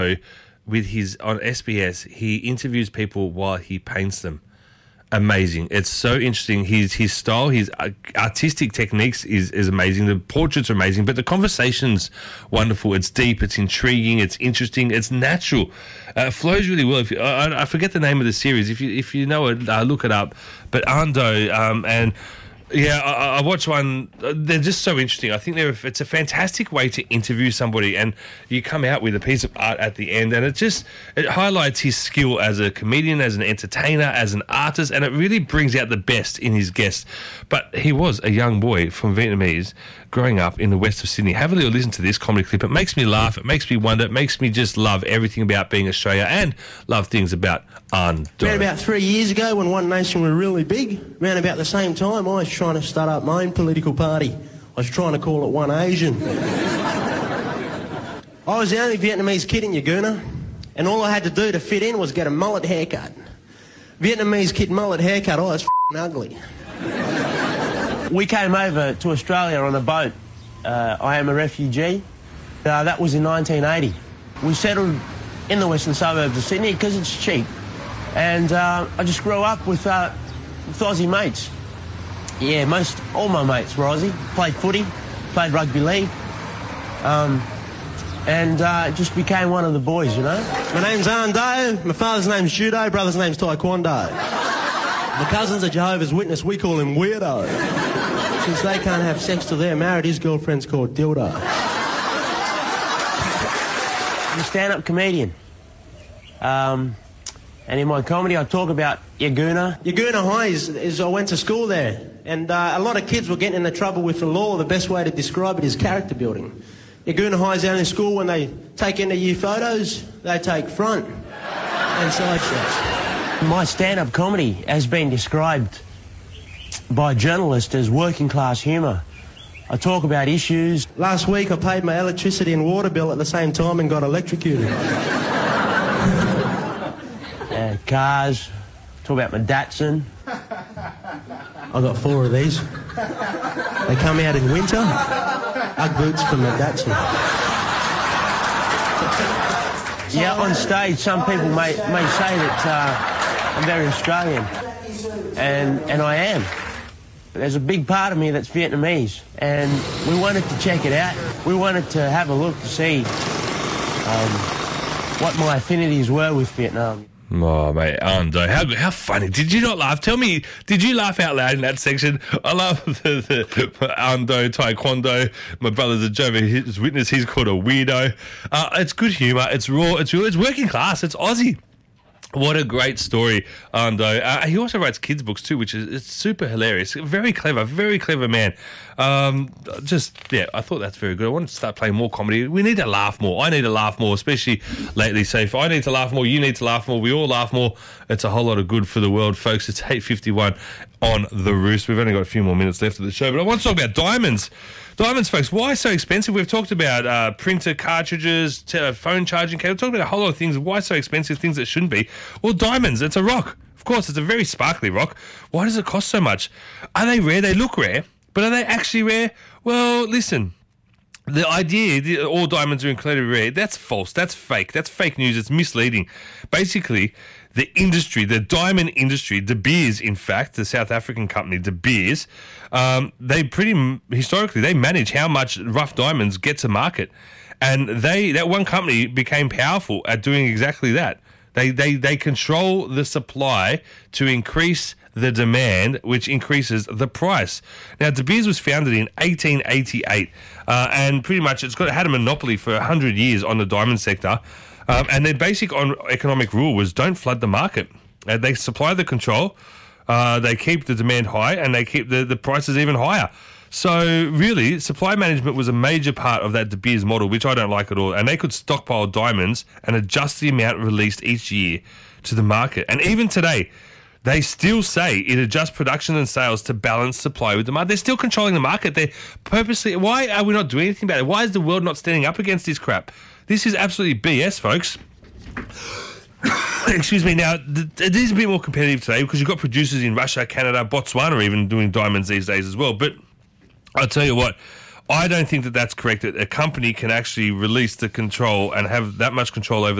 with his on SBS, he interviews people while he paints them. Amazing. It's so interesting. His style, his artistic techniques is amazing. The portraits are amazing, but the conversation's wonderful. It's deep, it's intriguing, it's interesting, it's natural. It flows really well. I forget the name of the series. If you know it, look it up. But Ando and... Yeah, I watched one. They're just so interesting. I think it's a fantastic way to interview somebody, and you come out with a piece of art at the end, and it highlights his skill as a comedian, as an entertainer, as an artist, and it really brings out the best in his guests. But he was a young boy from Vietnamese growing up in the west of Sydney. Have a little listen to this comedy clip. It makes me laugh. It makes me wonder. It makes me just love everything about being Australia and love things about An Do. Around about 3 years ago, when One Nation were really big, around about the same time, I was trying to start up my own political party. I was trying to call it One Asian. I was the only Vietnamese kid in Yagoona, and all I had to do to fit in was get a mullet haircut. Vietnamese kid mullet haircut, I was ugly. We came over to Australia on a boat. I am a refugee. That was in 1980. We settled in the western suburbs of Sydney because it's cheap. And I just grew up with Aussie mates. Yeah, all my mates were Aussie. Played footy, played rugby league. And just became one of the boys, you know. My name's Ando. My father's name's Judo. Brother's name's Taekwondo. My cousin's a Jehovah's Witness. We call him Weirdo. Since they can't have sex till they're married, his girlfriend's called Dildo. I'm a stand-up comedian. And in my comedy, I talk about Yagoona. Yagoona High is I went to school there. And a lot of kids were getting into trouble with the law. The best way to describe it is character building. Yagoona High is the only school when they take end-of-year photos, they take front and side shots. My stand-up comedy has been described by journalists as working-class humour. I talk about issues. Last week I paid my electricity and water bill at the same time and got electrocuted. Cars. Talk about my Datsun. I got 4 of these. They come out in winter. Ugg boots for my Datsun. Yeah, on stage, some people may say that I'm very Australian, and I am. There's a big part of me that's Vietnamese, and we wanted to check it out. We wanted to have a look to see what my affinities were with Vietnam. Oh, mate, Ando, how funny. Did you not laugh? Tell me, did you laugh out loud in that section? I love the Ando, Taekwondo. My brother's a Jehovah's Witness. He's called a weirdo. It's good humour. It's raw. It's real. It's working class. It's Aussie. What a great story, Ando. He also writes kids' books too, which is super hilarious. Very clever man. I thought that's very good. I want to start playing more comedy. We need to laugh more. I need to laugh more, especially lately. So if I need to laugh more, you need to laugh more. We all laugh more. It's a whole lot of good for the world, folks. It's 8:51 on The Roost. We've only got a few more minutes left of the show, but I want to talk about diamonds. Diamonds, folks, why so expensive? We've talked about printer cartridges, phone charging cables. We've talked about a whole lot of things. Why so expensive? Things that shouldn't be. Well, diamonds, it's a rock. Of course, it's a very sparkly rock. Why does it cost so much? Are they rare? They look rare, but are they actually rare? Well, listen. The idea that all diamonds are incredibly rare, that's false. That's fake. That's fake news. It's misleading. Basically, the industry, the diamond industry, De Beers, in fact, the South African company, De Beers, historically, they manage how much rough diamonds get to market. And that one company became powerful at doing exactly that. They control the supply to increase the demand, which increases the price. Now, De Beers was founded in 1888, and pretty much it had a monopoly for 100 years on the diamond sector. And their basic economic rule was don't flood the market. They supply the control, they keep the demand high, and they keep the prices even higher. So really, supply management was a major part of that De Beers model, which I don't like at all. And they could stockpile diamonds and adjust the amount released each year to the market. And even today, they still say it adjusts production and sales to balance supply with demand. They're still controlling the market. They're purposely... Why are we not doing anything about it? Why is the world not standing up against this crap? This is absolutely BS, folks. Excuse me. Now, it is a bit more competitive today because you've got producers in Russia, Canada, Botswana even doing diamonds these days as well. But I'll tell you what, I don't think that that's correct. That a company can actually release the control and have that much control over